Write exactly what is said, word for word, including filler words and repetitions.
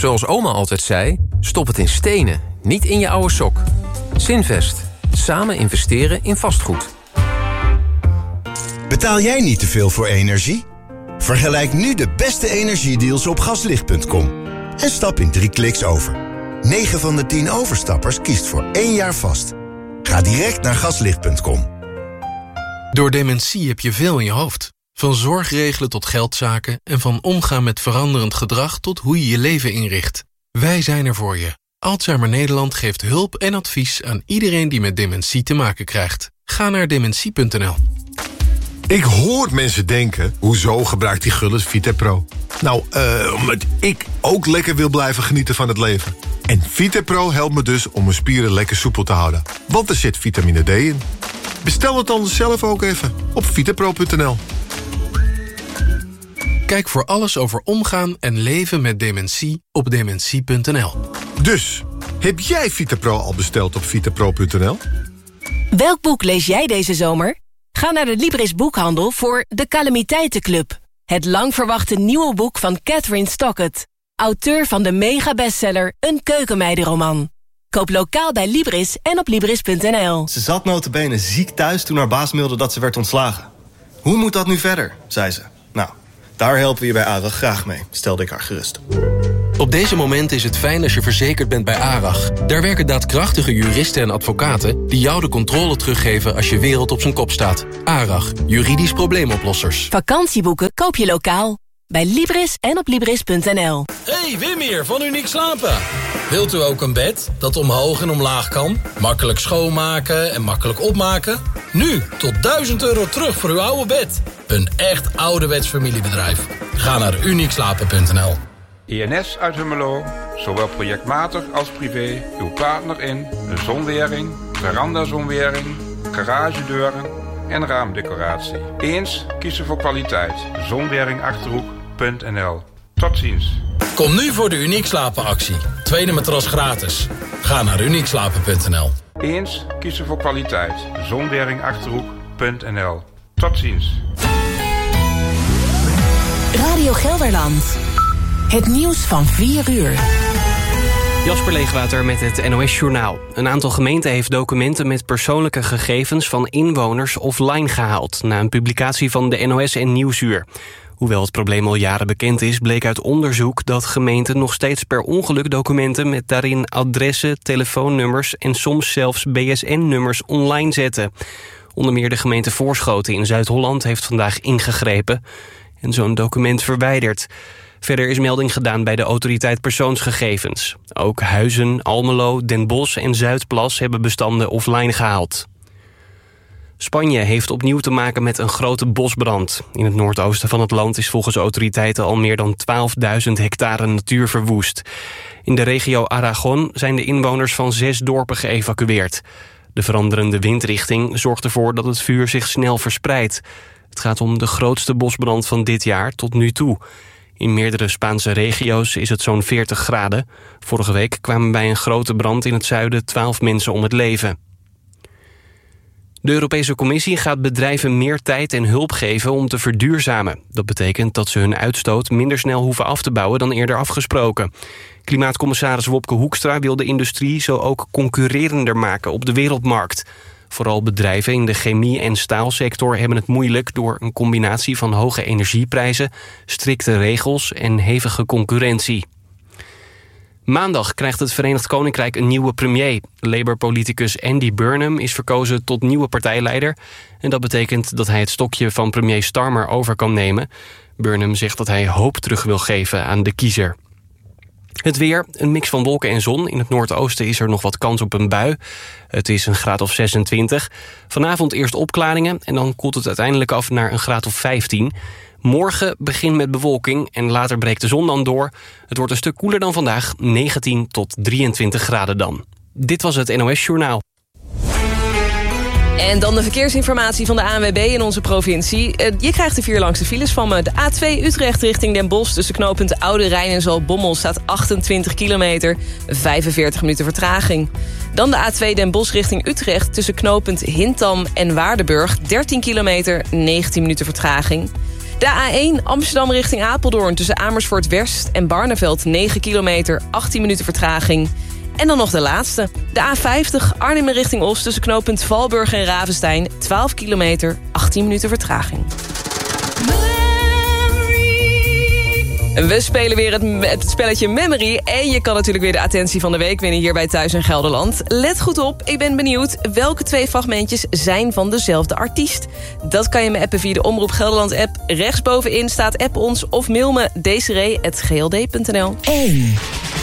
Zoals oma altijd zei, stop het in stenen, niet in je oude sok. Zinvest. Samen investeren in vastgoed. Betaal jij niet te veel voor energie? Vergelijk nu de beste energiedeals op gaslicht punt com. En stap in drie kliks over. negen van de tien overstappers kiest voor één jaar vast. Ga direct naar gaslicht punt com. Door dementie heb je veel in je hoofd. Van zorgregelen tot geldzaken en van omgaan met veranderend gedrag tot hoe je je leven inricht. Wij zijn er voor je. Alzheimer Nederland geeft hulp en advies aan iedereen die met dementie te maken krijgt. Ga naar dementie punt n l. Ik hoor mensen denken, hoezo gebruikt die Gullis VitaPro? Nou, uh, omdat ik ook lekker wil blijven genieten van het leven. En VitaPro helpt me dus om mijn spieren lekker soepel te houden. Want er zit vitamine D in. Bestel het dan zelf ook even op vitapro punt n l. Kijk voor alles over omgaan en leven met dementie op dementie punt n l. Dus, heb jij VitaPro al besteld op vitapro punt n l? Welk boek lees jij deze zomer? Ga naar de Libris Boekhandel voor De Calamiteitenclub. Het lang verwachte nieuwe boek van Catherine Stockett. Auteur van de mega-bestseller Een keukenmeidenroman. Koop lokaal bij Libris en op libris punt n l. Ze zat nota bene ziek thuis toen haar baas mailde dat ze werd ontslagen. Hoe moet dat nu verder, zei ze. Nou, daar helpen we je bij ARAG graag mee, stelde ik haar gerust. Op deze momenten is het fijn als je verzekerd bent bij ARAG. Daar werken daadkrachtige juristen en advocaten die jou de controle teruggeven als je wereld op zijn kop staat. ARAG, juridisch probleemoplossers. Vakantieboeken koop je lokaal. Bij Libris en op libris punt n l. Hey, Wim hier van Uniek Slapen. Wilt u ook een bed dat omhoog en omlaag kan? Makkelijk schoonmaken en makkelijk opmaken? Nu tot duizend euro terug voor uw oude bed. Een echt ouderwets familiebedrijf. Ga naar uniek slapen punt n l. I N S uit Hummelo, zowel projectmatig als privé, uw partner in een zonwering, veranda-zonwering, garagedeuren en raamdecoratie. Eens kiezen voor kwaliteit. zonwering achterhoek punt n l. Tot ziens. Kom nu voor de Uniek Slapen actie. Tweede matras gratis. Ga naar uniek slapen punt n l. Eens kiezen voor kwaliteit. zonwering achterhoek punt n l. Tot ziens. Radio Gelderland. Het nieuws van vier uur. Jasper Leegwater met het N O S-journaal. Een aantal gemeenten heeft documenten met persoonlijke gegevens van inwoners offline gehaald, na een publicatie van de N O S en Nieuwsuur. Hoewel het probleem al jaren bekend is, bleek uit onderzoek dat gemeenten nog steeds per ongeluk documenten met daarin adressen, telefoonnummers en soms zelfs B S N-nummers online zetten. Onder meer de gemeente Voorschoten in Zuid-Holland heeft vandaag ingegrepen en zo'n document verwijderd. Verder is melding gedaan bij de autoriteit persoonsgegevens. Ook Huizen, Almelo, Den Bosch en Zuidplas hebben bestanden offline gehaald. Spanje heeft opnieuw te maken met een grote bosbrand. In het noordoosten van het land is volgens autoriteiten al meer dan twaalfduizend hectare natuur verwoest. In de regio Aragon zijn de inwoners van zes dorpen geëvacueerd. De veranderende windrichting zorgt ervoor dat het vuur zich snel verspreidt. Het gaat om de grootste bosbrand van dit jaar tot nu toe. In meerdere Spaanse regio's is het zo'n veertig graden. Vorige week kwamen bij een grote brand in het zuiden twaalf mensen om het leven. De Europese Commissie gaat bedrijven meer tijd en hulp geven om te verduurzamen. Dat betekent dat ze hun uitstoot minder snel hoeven af te bouwen dan eerder afgesproken. Klimaatcommissaris Wopke Hoekstra wil de industrie zo ook concurrerender maken op de wereldmarkt. Vooral bedrijven in de chemie- en staalsector hebben het moeilijk door een combinatie van hoge energieprijzen, strikte regels en hevige concurrentie. Maandag krijgt het Verenigd Koninkrijk een nieuwe premier. Labour-politicus Andy Burnham is verkozen tot nieuwe partijleider. En dat betekent dat hij het stokje van premier Starmer over kan nemen. Burnham zegt dat hij hoop terug wil geven aan de kiezer. Het weer, een mix van wolken en zon. In het noordoosten is er nog wat kans op een bui. Het is een graad of zesentwintig. Vanavond eerst opklaringen en dan koelt het uiteindelijk af naar een graad of vijftien. Morgen begint met bewolking en later breekt de zon dan door. Het wordt een stuk koeler dan vandaag, negentien tot drieëntwintig graden dan. Dit was het N O S-journaal. En dan de verkeersinformatie van de A N W B in onze provincie. Je krijgt de vier langste files van me. De A twee Utrecht richting Den Bosch tussen knooppunt Oude Rijn en Zaltbommel staat achtentwintig kilometer, vijfenveertig minuten vertraging. Dan de A twee Den Bosch richting Utrecht tussen knooppunt Hintam en Waardenburg, dertien kilometer, negentien minuten vertraging. De De A één Amsterdam richting Apeldoorn tussen Amersfoort West en Barneveld negen kilometer, achttien minuten vertraging. En dan nog de laatste. De A vijftig Arnhem richting Os tussen knooppunt Valburg en Ravenstein twaalf kilometer, achttien minuten vertraging. We spelen weer het, het spelletje Memory. En je kan natuurlijk weer de attentie van de week winnen hier bij Thuis in Gelderland. Let goed op, ik ben benieuwd welke twee fragmentjes zijn van dezelfde artiest. Dat kan je me appen via de Omroep Gelderland app. Rechtsbovenin staat app ons of mail me desiree at g l d punt n l. één.